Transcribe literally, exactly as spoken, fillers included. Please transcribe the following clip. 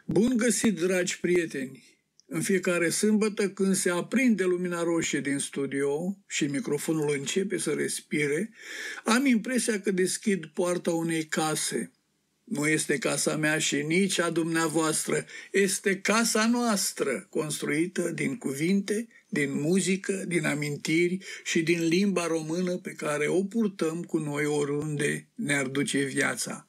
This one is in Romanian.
Bun găsit, dragi prieteni! În fiecare sâmbătă, când se aprinde lumina roșie din studio și microfonul începe să respire, am impresia că deschid poarta unei case. Nu este casa mea și nici a dumneavoastră, este casa noastră, construită din cuvinte, din muzică, din amintiri și din limba română pe care o purtăm cu noi oriunde ne-ar duce viața.